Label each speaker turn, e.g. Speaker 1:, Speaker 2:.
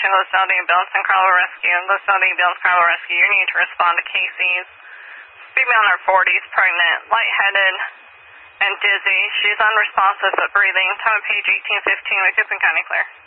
Speaker 1: to Lucille Ambulance and Carlo Rescue. Lucille Ambulance, Carlo Rescue, you need to respond to Casey's female in her 40s, pregnant, lightheaded, and dizzy. She's unresponsive but breathing. Time of page 1815, Macoupin County clear.